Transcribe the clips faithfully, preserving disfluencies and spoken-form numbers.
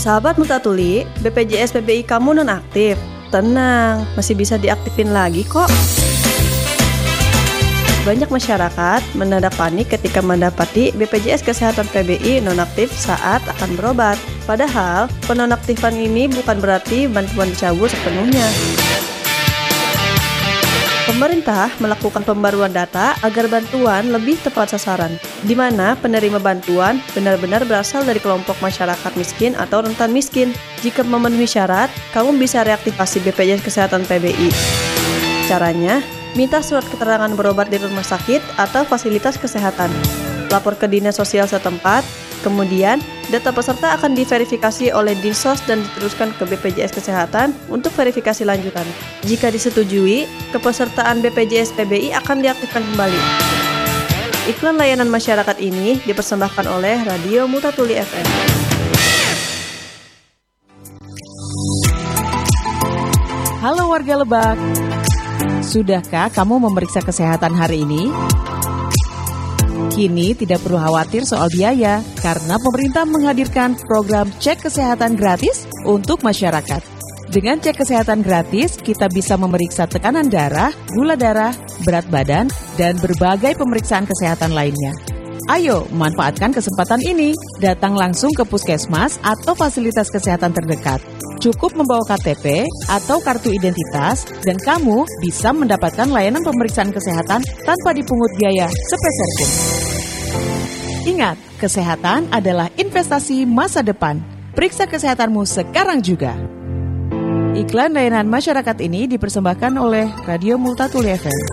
Sahabat Mutatuli, B P J S P B I kamu nonaktif. Tenang, masih bisa diaktifin lagi kok. Banyak masyarakat mendadak panik ketika mendapati B P J S Kesehatan P B I nonaktif saat akan berobat. Padahal, penonaktifan ini bukan berarti bantuan dicabut sepenuhnya. Pemerintah melakukan pembaruan data agar bantuan lebih tepat sasaran, di mana penerima bantuan benar-benar berasal dari kelompok masyarakat miskin atau rentan miskin. Jika memenuhi syarat, kamu bisa reaktivasi B P J S Kesehatan P B I. Caranya, minta surat keterangan berobat di rumah sakit atau fasilitas kesehatan. Lapor ke dinas sosial setempat, kemudian data peserta akan diverifikasi oleh Dinsos dan diteruskan ke B P J S Kesehatan untuk verifikasi lanjutan. Jika disetujui, kepesertaan B P J S P B I akan diaktifkan kembali. Iklan layanan masyarakat ini dipersembahkan oleh Radio Mutatuli F M. Halo warga Lebak, sudahkah kamu memeriksa kesehatan hari ini? Kini tidak perlu khawatir soal biaya, karena pemerintah menghadirkan program cek kesehatan gratis untuk masyarakat. Dengan cek kesehatan gratis, kita bisa memeriksa tekanan darah, gula darah, berat badan, dan berbagai pemeriksaan kesehatan lainnya. Ayo, manfaatkan kesempatan ini. Datang langsung ke puskesmas atau fasilitas kesehatan terdekat. Cukup membawa K T P atau kartu identitas, dan kamu bisa mendapatkan layanan pemeriksaan kesehatan tanpa dipungut biaya sepeser pun. Ingat, kesehatan adalah investasi masa depan. Periksa kesehatanmu sekarang juga. Iklan layanan masyarakat ini dipersembahkan oleh Radio Mutatuli F M.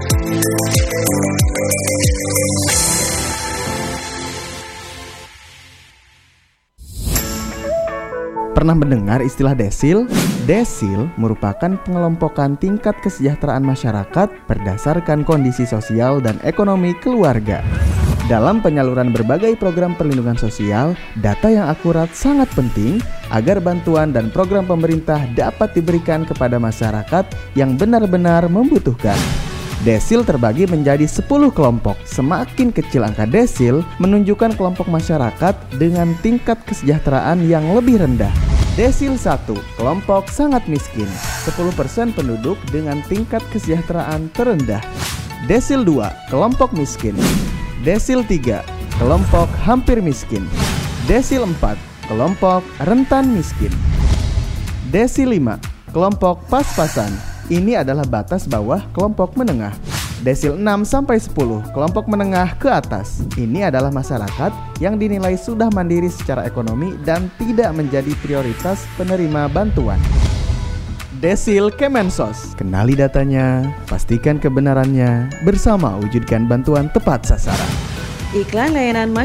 Pernah mendengar istilah desil? Desil merupakan pengelompokan tingkat kesejahteraan masyarakat berdasarkan kondisi sosial dan ekonomi keluarga. Dalam penyaluran berbagai program perlindungan sosial, data yang akurat sangat penting agar bantuan dan program pemerintah dapat diberikan kepada masyarakat yang benar-benar membutuhkan. Desil terbagi menjadi sepuluh kelompok. Semakin kecil angka desil, menunjukkan kelompok masyarakat dengan tingkat kesejahteraan yang lebih rendah. Desil satu, kelompok sangat miskin, sepuluh persen penduduk dengan tingkat kesejahteraan terendah. Desil dua, kelompok miskin. Desil tiga, kelompok hampir miskin. Desil empat, kelompok rentan miskin. Desil lima, kelompok pas-pasan. Ini adalah batas bawah kelompok menengah. Desil enam sampai sepuluh, kelompok menengah ke atas. Ini adalah masyarakat yang dinilai sudah mandiri secara ekonomi dan tidak menjadi prioritas penerima bantuan. Desil Kemensos, kenali datanya, pastikan kebenarannya, bersama wujudkan bantuan tepat sasaran. Iklan layanan